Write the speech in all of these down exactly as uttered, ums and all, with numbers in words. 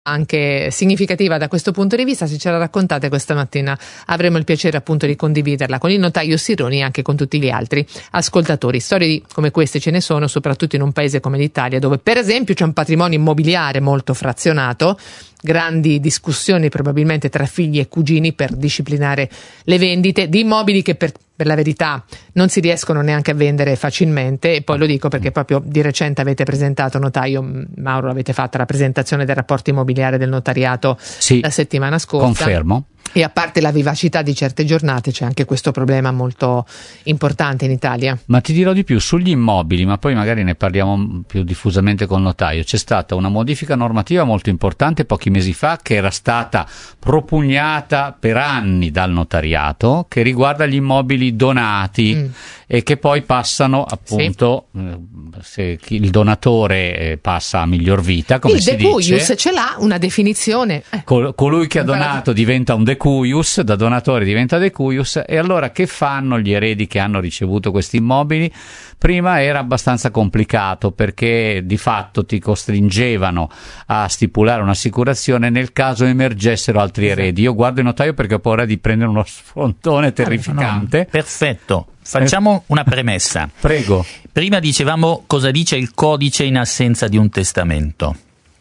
anche significativa da questo punto di vista. Se ce la raccontate questa mattina avremo il piacere appunto di condividerla con il notaio Sironi e anche con tutti gli altri ascoltatori. Storie di, come queste ce ne sono soprattutto in un paese come l'Italia, dove per esempio c'è un patrimonio immobiliare molto frazionato, grandi discussioni probabilmente tra figli e cugini per disciplinare le vendite di immobili che per per la verità non si riescono neanche a vendere facilmente. E poi lo dico perché proprio di recente avete presentato, notaio Mauro, avete fatto la presentazione del rapporto immobiliare del notariato sì, la settimana scorsa. Confermo. E a parte la vivacità di certe giornate c'è anche questo problema molto importante in Italia. Ma ti dirò di più sugli immobili, ma poi magari ne parliamo più diffusamente col notaio. C'è stata una modifica normativa molto importante pochi mesi fa, che era stata propugnata per anni dal notariato, che riguarda gli immobili donati mm. e che poi passano appunto, sì. eh, se il donatore eh, passa a miglior vita, come il si dice. Il decuius ce l'ha una definizione. Eh. Col, colui che ha donato diventa un decuius, da donatore diventa decuius. E allora che fanno gli eredi che hanno ricevuto questi immobili? Prima era abbastanza complicato, perché di fatto ti costringevano a stipulare un'assicurazione nel caso emergessero altri eredi. Io guardo il notaio perché ho paura di prendere uno sfrontone terrificante. No, no. Perfetto, facciamo una premessa. Prego. Prima dicevamo cosa dice il codice in assenza di un testamento.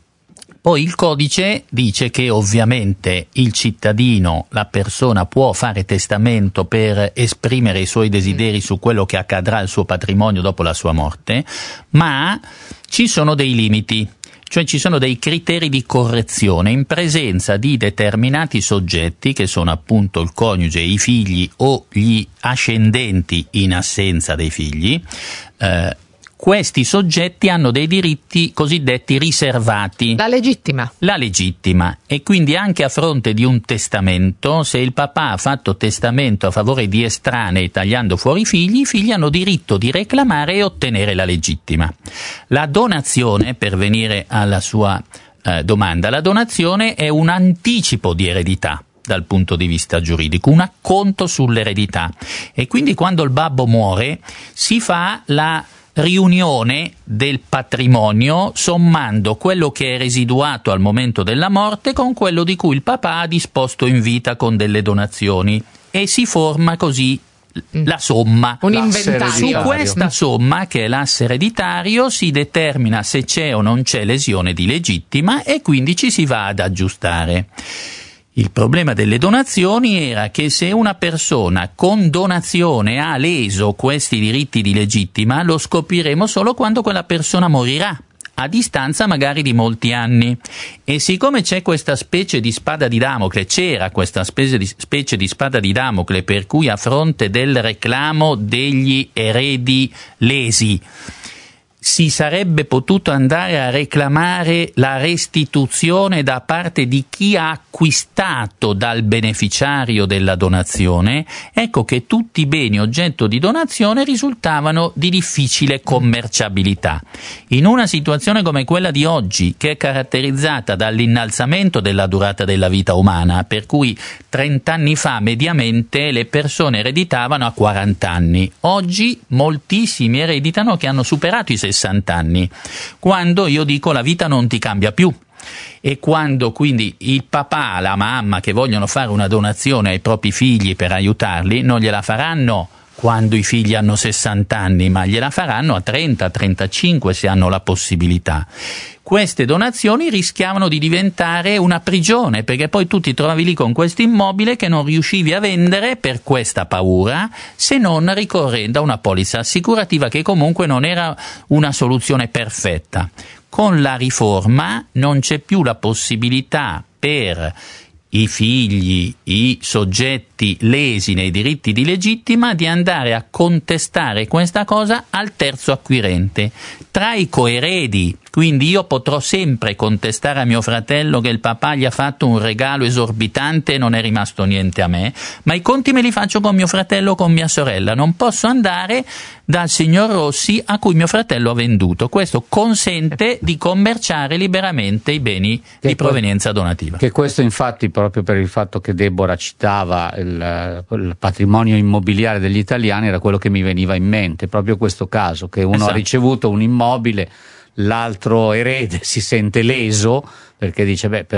Poi il codice dice che ovviamente il cittadino, la persona, può fare testamento per esprimere i suoi desideri su quello che accadrà al suo patrimonio dopo la sua morte, ma ci sono dei limiti, cioè ci sono dei criteri di correzione in presenza di determinati soggetti, che sono appunto il coniuge, i figli o gli ascendenti in assenza dei figli. Eh, Questi soggetti hanno dei diritti cosiddetti riservati. La legittima. La legittima. E quindi anche a fronte di un testamento, se il papà ha fatto testamento a favore di estranei tagliando fuori i figli, i figli hanno diritto di reclamare e ottenere la legittima. La donazione, per venire alla sua eh, domanda, la donazione è un anticipo di eredità dal punto di vista giuridico, un acconto sull'eredità. E quindi quando il babbo muore si fa la riunione del patrimonio sommando quello che è residuato al momento della morte con quello di cui il papà ha disposto in vita con delle donazioni, e si forma così la somma. Un inventario. Su questa somma, che è l'asse ereditario, si determina se c'è o non c'è lesione di legittima e quindi ci si va ad aggiustare. Il problema delle donazioni era che se una persona con donazione ha leso questi diritti di legittima, lo scopriremo solo quando quella persona morirà, a distanza magari di molti anni. E siccome c'è questa specie di spada di Damocle, c'era questa specie di, specie di spada di Damocle per cui a fronte del reclamo degli eredi lesi si sarebbe potuto andare a reclamare la restituzione da parte di chi ha acquistato dal beneficiario della donazione, ecco che tutti i beni oggetto di donazione risultavano di difficile commerciabilità. In una situazione come quella di oggi, che è caratterizzata dall'innalzamento della durata della vita umana, per cui trent'anni fa mediamente le persone ereditavano a quaranta anni, oggi moltissimi ereditano che hanno superato i sessanta anni, quando io dico la vita non ti cambia più. E quando quindi il papà, la mamma che vogliono fare una donazione ai propri figli per aiutarli, non gliela faranno quando i figli hanno sessanta anni, ma gliela faranno a trenta, trentacinque se hanno la possibilità. Queste donazioni rischiavano di diventare una prigione, perché poi tu ti trovavi lì con questo immobile che non riuscivi a vendere per questa paura, se non ricorrendo a una polizza assicurativa, che comunque non era una soluzione perfetta. Con la riforma non c'è più la possibilità per i figli, i soggetti lesi nei diritti di legittima di andare a contestare questa cosa al terzo acquirente. Tra i coeredi, quindi io potrò sempre contestare a mio fratello che il papà gli ha fatto un regalo esorbitante e non è rimasto niente a me, ma i conti me li faccio con mio fratello o con mia sorella, non posso andare dal signor Rossi a cui mio fratello ha venduto. Questo consente di commerciare liberamente i beni che di provenienza donativa. Che questo infatti, proprio per il fatto che Deborah citava il, il patrimonio immobiliare degli italiani, era quello che mi veniva in mente, proprio questo caso, che uno esatto. ha ricevuto un immobile, l'altro erede si sente leso perché dice beh,